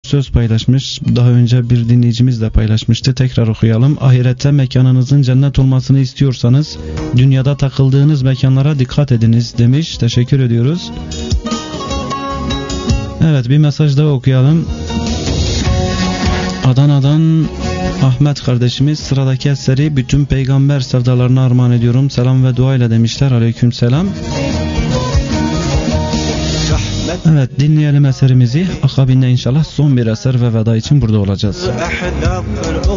söz paylaşmış. Daha önce bir dinleyicimiz de paylaşmıştı. Tekrar okuyalım. Ahirette mekanınızın cennet olmasını istiyorsanız dünyada takıldığınız mekanlara dikkat ediniz demiş. Teşekkür ediyoruz. Evet, bir mesaj daha okuyalım. Adana'dan Ahmet kardeşimiz, sıradaki eseri bütün peygamber sevdalarına armağan ediyorum. Selam ve dua ile demişler. Aleyküm selam. Evet, dinleyelim eserimizi. Akabinde inşallah son bir eser ve veda için burada olacağız.